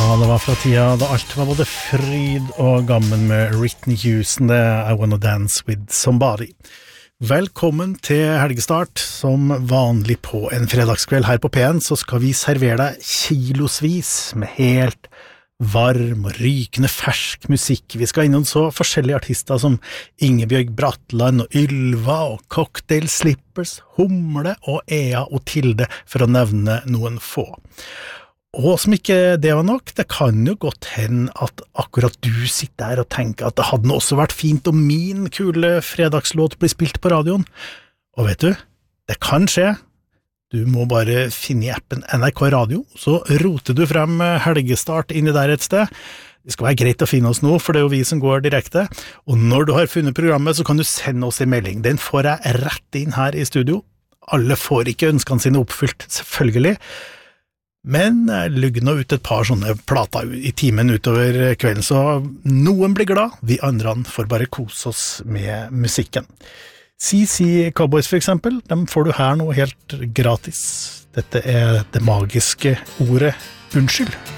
det var fra tida da alt var både fryd og gammen med Whitney Houston, det I Wanna Dance With Somebody. Velkommen til helgestart. Som vanlig på en fredagskveld her på P1 så skal vi servere deg kilosvis med helt varm og rykende fersk musikk. Vi skal innom så forskjellige artister som Ingebjørg Bratland og Ylva og Cocktail Slippers, Humle og Ea og Tilde, for å nevne noen få. Og som ikke det var nok, det kan jo godt hende at akkurat du sitter der og tenker at det hadde også vært fint om min kule fredagslåt blir spilt på radioen. Og vet du, det kan skje. Du må bare finne i appen NRK Radio, så roter du frem helgestart inni der et sted. Det skal være greit å finne oss nå, for det er jo vi som går direkte. Og når du har funnet programmet, så kan du sende oss en melding. Den får jeg rett inn her i studio. Alle får ikke ønskene sine oppfylt, selvfølgelig. Men jeg lugger nå ut et par sånne plater i timen utover kvelden, så noen blir glad, vi andre får bare kose oss med musikken. CC Cowboys for eksempel, dem får du her nå helt gratis. Dette er det magiske ordet unnskyld.